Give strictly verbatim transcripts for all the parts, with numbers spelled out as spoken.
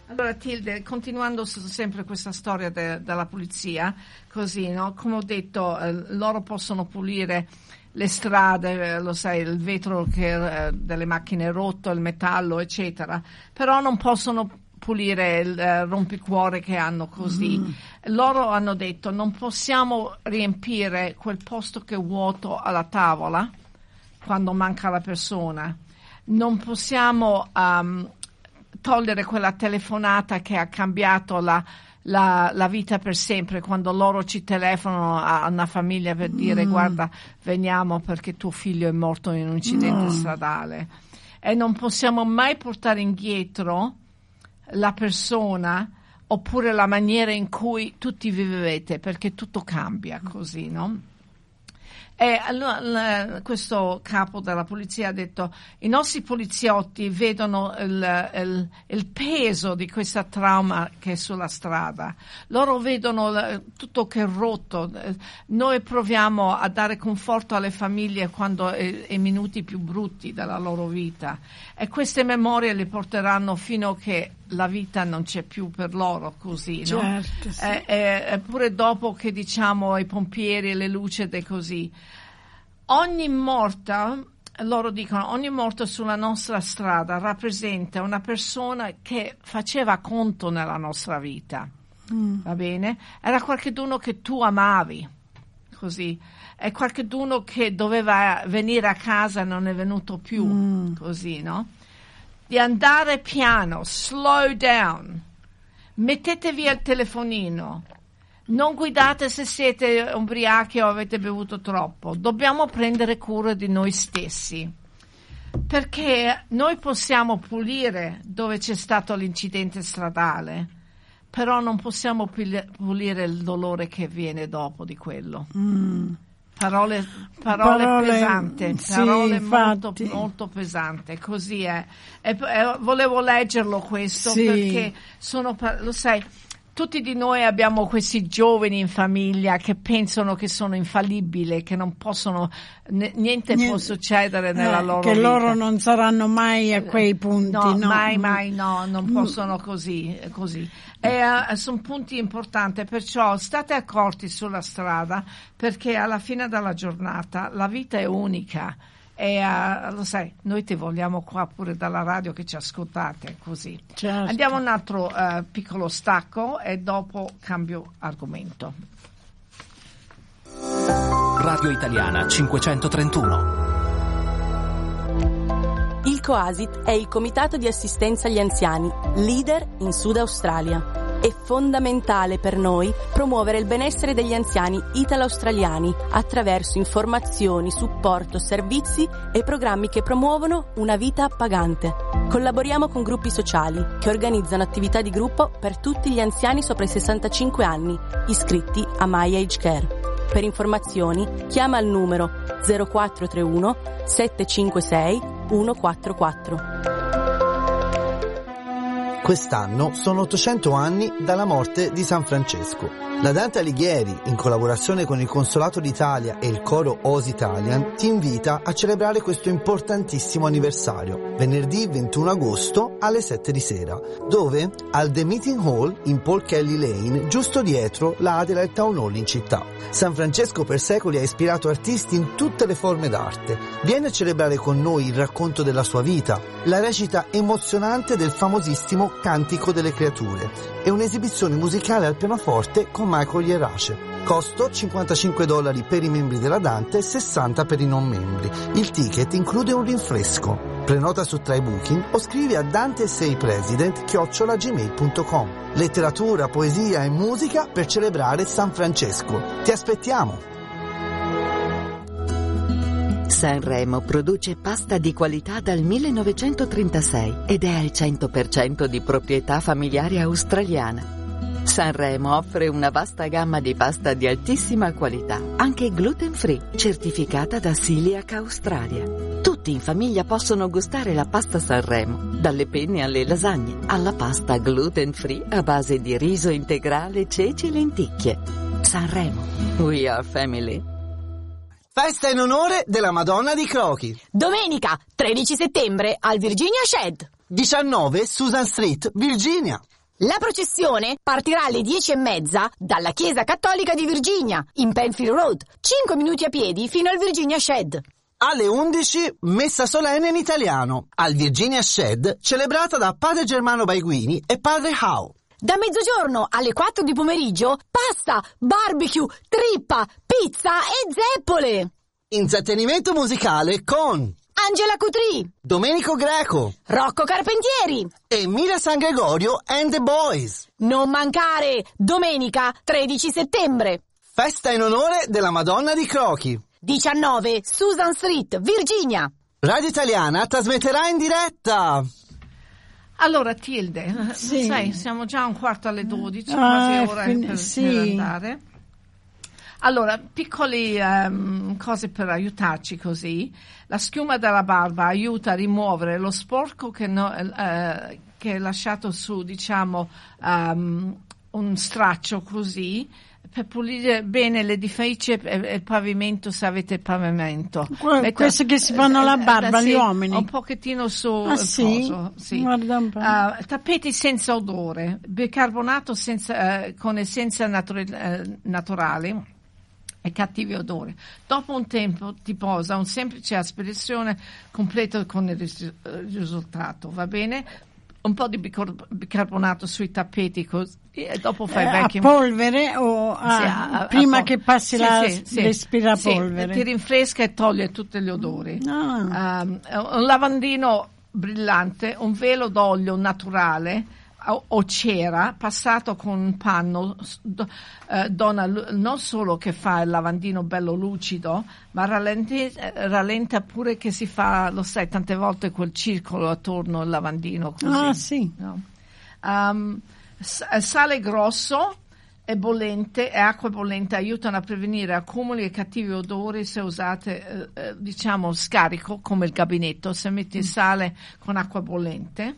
Allora Tilde, continuando sempre questa storia de- della polizia, così, no? Come ho detto, eh, loro possono pulire le strade, eh, lo sai, il vetro che, eh, delle macchine rotto, il metallo, eccetera, però non possono pulire il eh, rompicuore che hanno così. Mm. Loro hanno detto non possiamo riempire quel posto che è vuoto alla tavola quando manca la persona, non possiamo um, togliere quella telefonata che ha cambiato la, la, la vita per sempre, quando loro ci telefonano a una famiglia per dire mm. guarda, veniamo perché tuo figlio è morto in un incidente mm. stradale, e non possiamo mai portare indietro la persona oppure la maniera in cui tutti vivete, perché tutto cambia così, no? E allora questo capo della polizia ha detto i nostri poliziotti vedono il, il, il peso di questa trauma che è sulla strada, loro vedono tutto che è rotto, noi proviamo a dare conforto alle famiglie quando è, è minuti più brutti della loro vita, e queste memorie le porteranno fino a che la vita non c'è più per loro, così, no? Certo, sì. E, e, e pure dopo che diciamo ai pompieri, le luci e così, ogni morta, loro dicono, ogni morto sulla nostra strada rappresenta una persona che faceva conto nella nostra vita, mm. va bene? Era qualcuno che tu amavi, così, è qualcuno che doveva venire a casa e non è venuto più, mm. così, no? Di andare piano, slow down, mettete via il telefonino, non guidate se siete ubriachi o avete bevuto troppo, dobbiamo prendere cura di noi stessi, perché noi possiamo pulire dove c'è stato l'incidente stradale, però non possiamo pulire il dolore che viene dopo di quello. Mm. Parole, parole, parole pesanti, sì, parole molto, molto pesanti, così è. E, e volevo leggerlo questo, sì. Perché sono, lo sai, tutti di noi abbiamo questi giovani in famiglia che pensano che sono infallibili, che non possono, n- niente, niente può succedere nella eh, loro che vita. Che loro non saranno mai a quei punti. No, no. mai, mai, no, non possono così, così. E uh, sono punti importanti, perciò state accorti sulla strada, perché alla fine della giornata la vita è unica. E uh, lo sai, noi ti vogliamo qua pure dalla radio che ci ascoltate, così. Certo. Andiamo a un altro uh, piccolo stacco e dopo cambio argomento. Radio Italiana cinquecentotrentuno. Il COASIT è il Comitato di Assistenza agli Anziani, leader in Sud Australia. È fondamentale per noi promuovere il benessere degli anziani italo-australiani attraverso informazioni, supporto, servizi e programmi che promuovono una vita appagante. Collaboriamo con gruppi sociali che organizzano attività di gruppo per tutti gli anziani sopra i sessantacinque anni, iscritti a My Age Care. Per informazioni chiama al numero zero quattro tre uno sette cinque sei uno quattro quattro. Quest'anno sono ottocento anni dalla morte di San Francesco. La Dante Alighieri, in collaborazione con il Consolato d'Italia e il coro O S Italian, ti invita a celebrare questo importantissimo anniversario, venerdì ventuno agosto alle sette di sera, dove? Al The Meeting Hall in Paul Kelly Lane, giusto dietro la Adelaide Town Hall in città. San Francesco per secoli ha ispirato artisti in tutte le forme d'arte. Vieni a celebrare con noi il racconto della sua vita, la recita emozionante del famosissimo Cantico delle Creature e un'esibizione musicale al pianoforte con Michael Ierace. Costo cinquantacinque dollari per i membri della Dante e sessanta per i non membri. Il ticket include un rinfresco. Prenota su TryBooking o scrivi a danteseipresident chiocciola gmail punto com. Letteratura, poesia e musica per celebrare San Francesco. Ti aspettiamo! Sanremo produce pasta di qualità dal millenovecentotrentasei ed è al cento per cento di proprietà familiare australiana. Sanremo offre una vasta gamma di pasta di altissima qualità, anche gluten free, certificata da Celiac Australia. Tutti in famiglia possono gustare la pasta Sanremo, dalle penne alle lasagne, alla pasta gluten free a base di riso integrale, ceci e lenticchie. Sanremo, we are family. Festa in onore della Madonna di Crochi. Domenica, tredici settembre, al Virginia Shed. diciannove Susan Street, Virginia. La processione partirà alle dieci e mezza dalla Chiesa Cattolica di Virginia, in Penfield Road, cinque minuti a piedi fino al Virginia Shed. Alle undici, messa solenne in italiano, al Virginia Shed, celebrata da padre Germano Baiguini e padre Howe. Da mezzogiorno alle quattro di pomeriggio, pasta, barbecue, trippa, pizza e zeppole. Intrattenimento musicale con Angela Cutri, Domenico Greco, Rocco Carpentieri e Mira San Gregorio and the Boys. Non mancare, domenica tredici settembre. Festa in onore della Madonna di Crochi. diciannove Susan Street, Virginia. Radio Italiana trasmetterà in diretta. Allora Tilde, sì. sai, siamo già a un quarto alle dodici, Ah, quasi ora fin- per, sì. per andare. Allora, piccole um, cose per aiutarci così. La schiuma della barba aiuta a rimuovere lo sporco che, no, uh, che è lasciato su, diciamo, um, un straccio così, per pulire bene l'edificio e il pavimento, se avete pavimento. Que- Metto, queste che si fanno la barba, eh, gli sì, uomini. Un pochettino su Ah, il sì? coso, sì. Guarda un po'. Uh, tappeti senza odore, bicarbonato senza, uh, con essenza natura- uh, naturali e cattivi odori. Dopo un tempo ti posa un semplice aspirazione completo con il ris- risultato, va bene? Un po' di bicor- bicarbonato sui tappeti così, e dopo fai Eh, a vacuum. polvere o a- Sì, a- a- prima a- che passi sì, la sì, sì. respirapolvere? Sì, ti rinfresca e toglie tutti gli odori. Ah. Um, un lavandino brillante, un velo d'olio naturale o, o cera passato con un panno do, eh, dona l- non solo che fa il lavandino bello lucido, ma rallente, eh, rallenta pure che si fa, lo sai, tante volte quel circolo attorno al lavandino così. Ah, sì. No? Um, s- sale grosso e bollente e acqua bollente aiutano a prevenire accumuli e cattivi odori se usate, eh, eh, diciamo, scarico come il gabinetto, se metti sale con acqua bollente.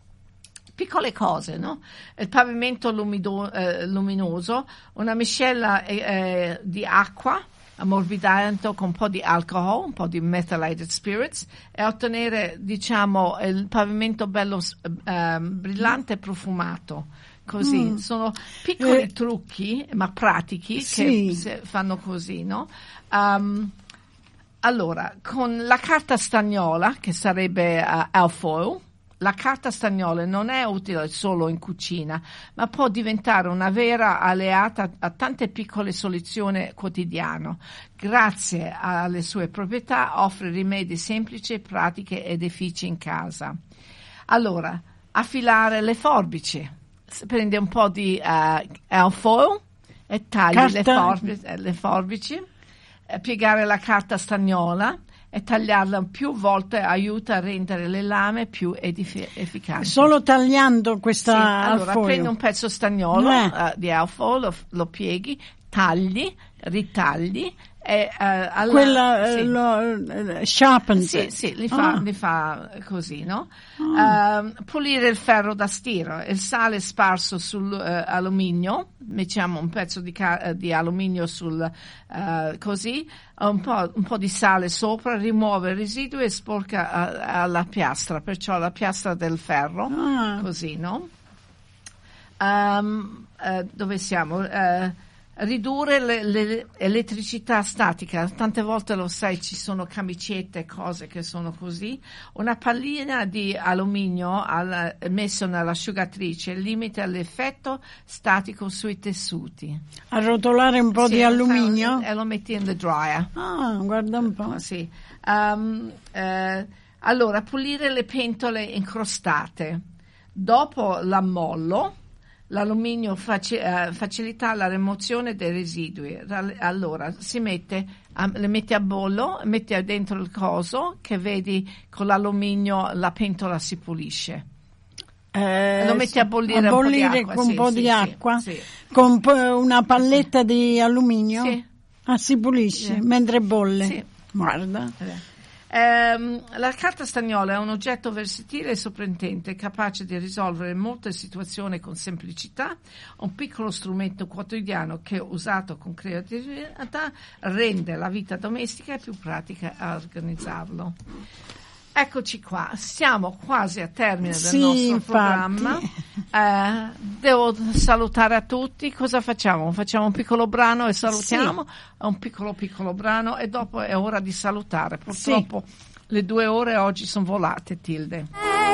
Piccole cose, no? Il pavimento lumido, eh, luminoso, una miscela eh, eh, di acqua ammorbidente con un po' di alcol, un po' di methylated spirits, e ottenere, diciamo, il pavimento bello eh, brillante e profumato. Così, Mm. sono piccoli Eh, trucchi, ma pratichi, sì. che se fanno così, no? Um, allora, con la carta stagnola, che sarebbe uh, alfoil, la carta stagnola non è utile solo in cucina, ma può diventare una vera alleata a tante piccole soluzioni quotidiane. Grazie alle sue proprietà offre rimedi semplici, pratiche ed efficaci in casa. Allora, affilare le forbici. Prende un po' di uh, alfoil e tagli Carta- le, forbici, le forbici, eh, piegare la carta stagnola e tagliarla più volte aiuta a rendere le lame più edif- efficaci. Solo tagliando questa Sì, allora alfoil. prendi un pezzo stagnolo Eh. uh, di alfoil, lo, lo pieghi, tagli, ritagli e uh, alla, Quella sì. eh, lo, eh, sharpened. Sì, sì, li fa, Ah. li fa così, no? Ehm, pulire il ferro da stiro, il sale sparso sull'alluminio, mettiamo un pezzo di, ca- eh, di alluminio sul eh, così, un po', un po' di sale sopra, rimuove i residui e sporca a- alla piastra, perciò la piastra del ferro, Ah. così, no? Ehm, eh, dove siamo? Eh, ridurre le- le- l'elettricità statica, tante volte lo sai, ci sono camicette e cose che sono così. Una pallina di alluminio al, messo nell'asciugatrice limita l'effetto statico sui tessuti. Arrotolare un po' Sì, di lo alluminio. fai- e lo metti in the dryer. Ah, guarda un po'. Sì. Um, eh, allora, pulire le pentole incrostate. Dopo l'ammollo, l'alluminio faci- eh, facilita la rimozione dei residui. Ra- Allora, si mette, a- le metti a bollo, metti dentro il coso, che vedi con l'alluminio la pentola si pulisce. Eh, Lo metti a bollire a un po' di bollire acqua, con sì, un po' sì, di sì, acqua, sì. con un po' una palletta di alluminio. Sì. Ah, si pulisce Sì. mentre bolle. Sì. Guarda. Ehm, la carta stagnola è un oggetto versatile e sorprendente, capace di risolvere molte situazioni con semplicità. Un piccolo strumento quotidiano che, usato con creatività, rende la vita domestica più pratica a organizzarlo. Eccoci qua, siamo quasi a termine del Sì, nostro infatti. programma. Eh, devo salutare a tutti. Cosa facciamo? Facciamo un piccolo brano e salutiamo? Sì. Un piccolo piccolo brano e dopo è ora di salutare. Purtroppo sì. Le due ore oggi sono volate, Tilde.